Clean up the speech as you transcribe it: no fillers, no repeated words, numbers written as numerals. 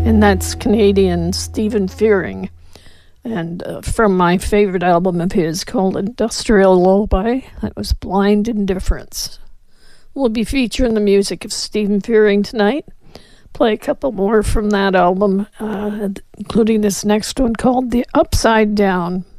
And that's Canadian Stephen Fearing. And from my favorite album of his called Industrial Lullaby, that was Blind Indifference. We'll be featuring the music of Stephen Fearing tonight. Play a couple more from that album, including this next one called The Upside Down.